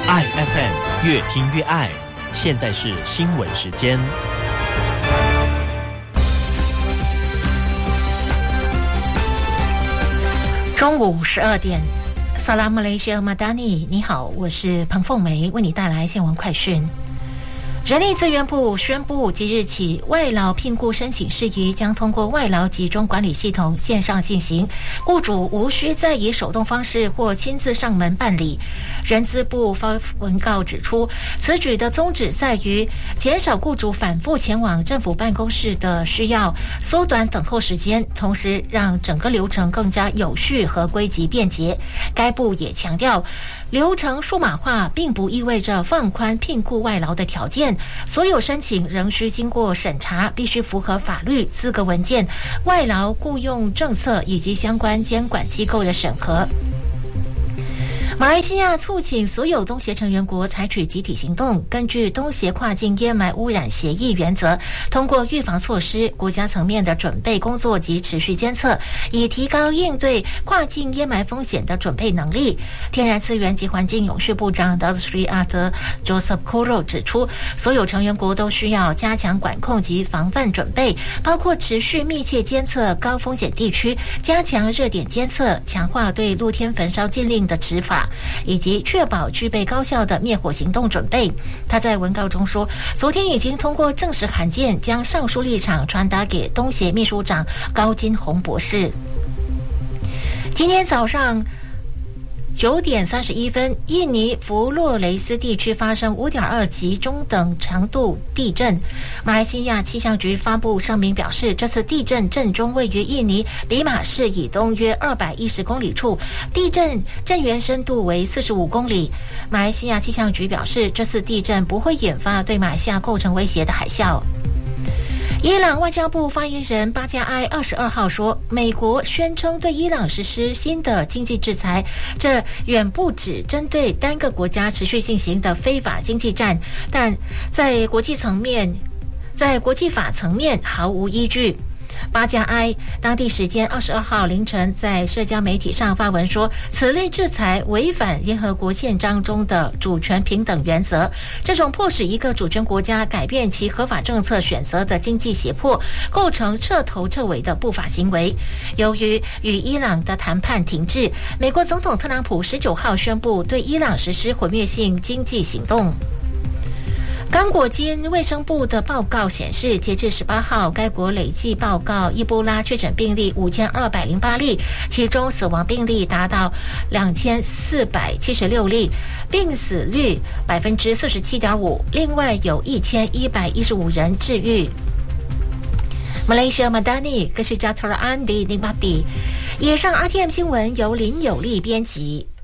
爱 FM 越听越爱。现在是新闻时间。 中午12点，萨拉姆雷西尔马达尼，你好，我是彭凤梅，为你带来新闻快讯。人力资源部宣布，即日起，外劳聘雇申请事宜将通过外劳集中管理系统线上进行，雇主无需再以手动方式或亲自上门办理。人资部发文告指出，此举的宗旨在于减少雇主反复前往政府办公室的需要，缩短等候时间，同时让整个流程更加有序和归集便捷。该部也强调，流程数码化并不意味着放宽聘雇外劳的条件，所有申请仍需经过审查，必须符合法律、资格文件、外劳雇用政策以及相关监管机构的审核。马来西亚促请所有东协成员国采取集体行动，根据东协跨境烟霾污染协议原则，通过预防措施、国家层面的准备工作及持续监测，以提高应对跨境烟霾风险的准备能力。天然资源及环境永续部长 Datuk Sri Joseph Koro 指出，所有成员国都需要加强管控及防范准备，包括持续密切监测高风险地区，加强热点监测，强化对露天焚烧禁令的执法，以及确保具备高效的灭火行动准备。他在文告中说，昨天已经通过正式函件将上述立场传达给东协秘书长高金洪博士。今天早上9点31分，印尼弗洛雷斯地区发生 5.2 级中等强度地震。马来西亚气象局发布声明表示，这次地震震中位于印尼比马市以东约210公里处，地震震源深度为45公里。马来西亚气象局表示，这次地震不会引发对马来西亚构成威胁的海啸。伊朗外交部发言人巴加埃22号说，美国宣称对伊朗实施新的经济制裁，这远不止针对单个国家持续进行的非法经济战，但在国际法层面毫无依据。巴加埃当地时间22号凌晨在社交媒体上发文说，此类制裁违反联合国宪章中的主权平等原则，这种迫使一个主权国家改变其合法政策选择的经济胁迫，构成彻头彻尾的不法行为。由于与伊朗的谈判停滞，美国总统特朗普19号宣布对伊朗实施毁灭性经济行动。刚果金卫生部的报告显示，截至18号，该国累计报告伊波拉确诊病例5208例，其中死亡病例达到2476例，病死率47.5%，另外有1115人治愈。马来西亚马达尼，各是加特拉安迪尼巴迪。以上 RTM 新闻由林有利编辑。